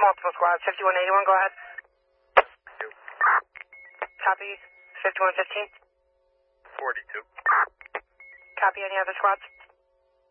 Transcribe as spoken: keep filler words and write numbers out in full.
multiple squads. fifty-one eighty-one, go ahead. Copy. fifty-one fifteen. forty-two. Copy. Any other squads?